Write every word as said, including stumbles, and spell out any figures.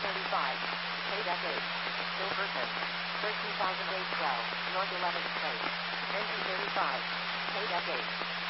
thirty-five. K decade. Silverton. thirteen thousand eight hundred twelve. North eleventh Place. Engine thirty-five. K decade.